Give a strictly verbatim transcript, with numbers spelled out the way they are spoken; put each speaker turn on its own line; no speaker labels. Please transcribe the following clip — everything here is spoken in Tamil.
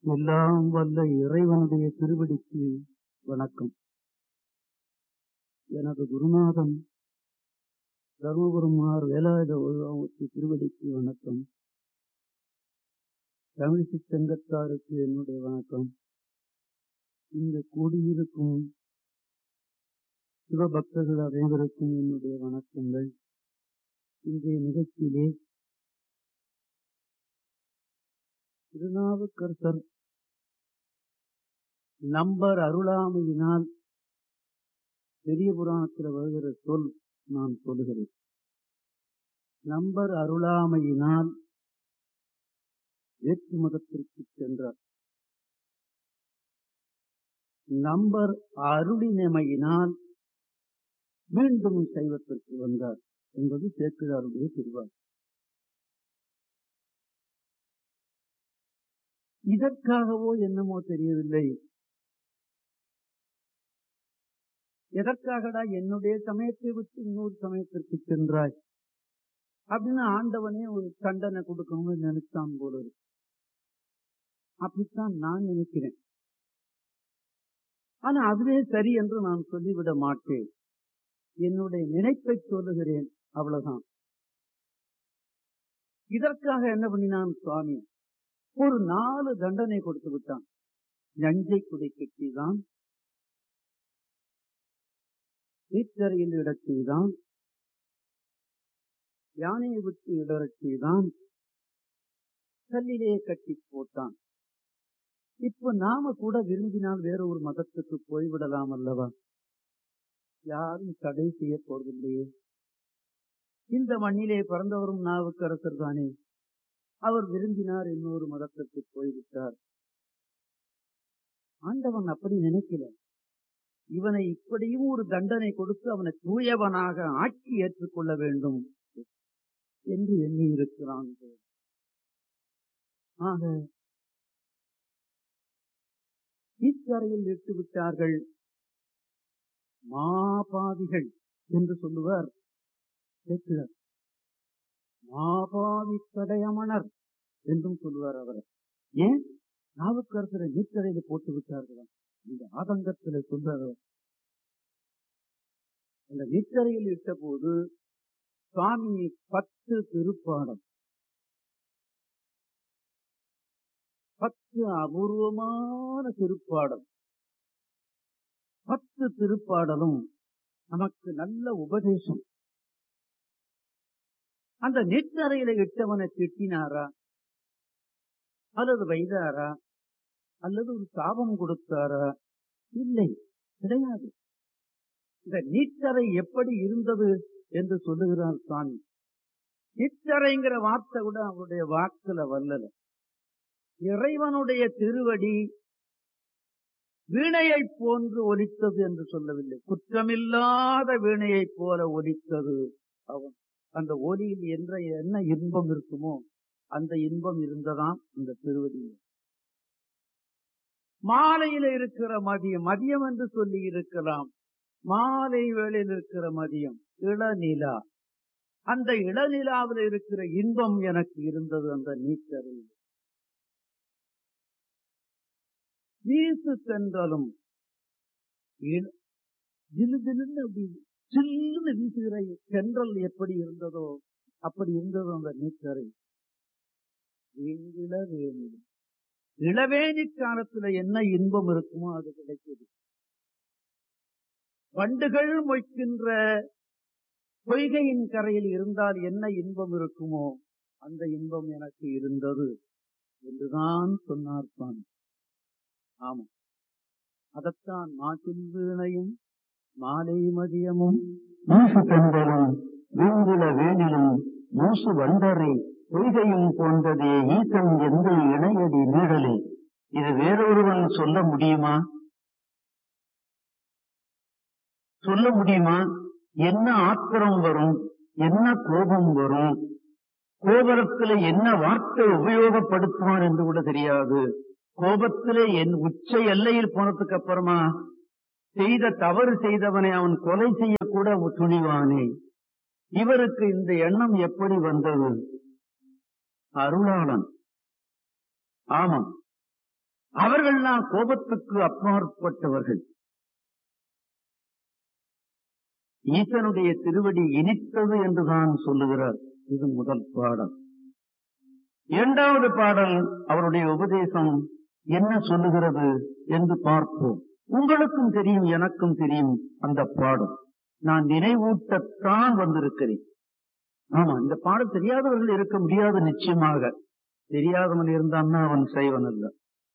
எல்லாம் வல்ல இறைவனுடைய திருவடிக்கு வணக்கம். எனது குருநாதன் தர்மபுரமார் வேலாயுத ஒழுங்கு திருவடிக்கு வணக்கம். தமிழிசை சங்கத்தாருக்கு என்னுடைய வணக்கம். இங்கு கூடியிருக்கும் சிவபக்தர்கள் அனைவருக்கும் என்னுடைய வணக்கங்கள். இன்றைய நிகழ்ச்சியிலே திருநாவுக்கரசர் நம்பர் அருளாமையினால் பெரிய புராணத்தில் வருகிற சொல் நான் சொல்லுகிறேன். நம்பர் அருளாமையினால் வேற்று மதத்திற்கு சென்றார். நம்பர் அருளினமையினால் மீண்டும் சைவத்திற்கு வந்தார் என்பது சேக்கிழாருடைய திருவார். இதற்காகவோ என்னமோ தெரியவில்லை, எதற்காகடா என்னுடைய சமயத்தை விட்டு இன்னொரு சமயத்திற்கு சென்றாய் அப்படின்னு ஆண்டவனே ஒரு தண்டனை கொடுக்கணும்னு நினைத்தான் போல இருக்கு. அப்படித்தான் நான் நினைக்கிறேன். ஆனா அதுவே சரி என்று நான் சொல்லிவிட மாட்டேன். என்னுடைய நினைப்பை சொல்லுகிறேன், அவ்வளவுதான். இதற்காக என்ன பண்ணினான் சுவாமி? ஒரு நாலு தண்டனை கொடுத்து விட்டான். நஞ்சை குடை கட்டிதான், நீச்சரையில் இடச் செய்தான், யானையை விட்டு இடறச் செய்தான், கல்லிலே கட்டி போட்டான். இப்ப நாம கூட விரும்பினால் வேற ஒரு மதத்துக்கு போய்விடலாம் அல்லவா? யாரும் தடை செய்ய போவதில்லையே. இந்த மண்ணிலே பிறந்தவரும் நாவுக்கரசர் தானே. அவர் விரும்பினார், இன்னொரு மதத்திற்கு போய்விட்டார். ஆண்டவன் அப்படி நினைக்கல. இவனை இப்படியும் ஒரு தண்டனை கொடுத்து அவனை தூயவனாக ஆட்சி ஏற்றுக்கொள்ள வேண்டும் என்று எண்ணி இருக்கிறான். ஆக ஈச்சரையில் இட்டு விட்டார்கள். மாபாவிகள் என்று சொல்லுவார் சேக்கிழார். மாபாவி கடையமணர் என்றும் சொல்லுவார் அவர். ஏன் நாவுக்கரசரை நீச்சரையில் போட்டு விட்டார்களாம்? இந்த ஆதங்கத்தில் சொல்றார். அந்த நீச்சரையில் இட்ட போது சுவாமி பத்து திருப்பாடல், பத்து அபூர்வமான திருப்பாடல், பத்து திருப்பாடலும் நமக்கு நல்ல உபதேசம். அந்த நீச்சரையில இட்டவனை திட்டினாரா அல்லது வைதாரா அல்லது ஒரு சாபம் கொடுத்தாரா? இல்லை, கிடையாது. இந்த நீச்சரை எப்படி இருந்தது என்று சொல்லுகிறார் சுவாமி. நீச்சரைங்கிற வார்த்தை கூட அவருடைய வாக்குல வல்லல. இறைவனுடைய திருவடி வீணையை போன்று ஒலித்தது என்று சொல்லவில்லை, குற்றமில்லாத வீணையை போல ஒலித்தது. அவன் அந்த ஒலியில் என்ற என்ன இன்பம் இருக்குமோ அந்த இன்பம் இருந்ததாம் அந்த திருவடியில். மாலையில இருக்கிற மதியம், மதியம் என்று சொல்லி இருக்கலாம், மாலை வேளையில் இருக்கிற மதியம், இளநிலா. அந்த இளநிலாவில் இருக்கிற இன்பம் எனக்கு இருந்தது அந்த நீச்சரில். வீசு சென்றாலும் ஜிலு ஜிலுன்னு அப்படி சில்லுன்னு வீசுகிற சென்றல் எப்படி இருந்ததோ அப்படி இருந்தது அந்த நீச்சரை. இளவேணி, இளவேணி காலத்துல என்ன இன்பம் இருக்குமோ அது கிடைக்குது. வண்டுகள் மொய்க்கின்ற பொய்கையின் கரையில் இருந்தால் என்ன இன்பம் இருக்குமோ அந்த இன்பம் எனக்கு இருந்தது என்றுதான் சொன்னார் சுவாமி. ஆமா, அதத்தான் மாசில் வீணையும் மாலை மதியமும் மூசு பெண்களும் வீங்குல வேணிலும் மூசு வண்டரை பொய்கையும் போன்றதே ஈசன் எந்த இணையடி நீடலே. இது வேறொருவன் சொல்ல முடியுமா? சொல்ல முடியுமா? என்ன ஆத்திரம் வரும், என்ன கோபம் வரும், கோபத்திலே என்ன வார்த்தை உபயோகப்படுத்துவான் என்று கூட தெரியாது. கோபத்திலே என் உச்ச எல்லையில் போனதுக்கு அப்புறமா செய்த தவறு செய்தவனை அவன் கொலை செய்யக்கூட துணிவானே. இவருக்கு இந்த எண்ணம் எப்படி வந்தது? அருளாளன். ஆமா, அவர்கள்லாம் கோபத்துக்கு அப்பாற்பட்டவர்கள். ஈசனுடைய திருவடி இனித்தது என்றுதான் சொல்லுகிறார். இது முதல் பாடல். இரண்டாவது பாடல் அவருடைய உபதேசம் என்ன சொல்லுகிறது என்று பார்ப்போம். உங்களுக்கும் தெரியும், எனக்கும் தெரியும் அந்த பாடல். நான் நினைவூட்டத்தான் வந்திருக்கிறேன். ஆமா, இந்த பாடல் தெரியாதவர்கள் இருக்க முடியாது. நிச்சயமாக தெரியாதவன் இருந்தான்னா அவன் செய்வன் அல்ல.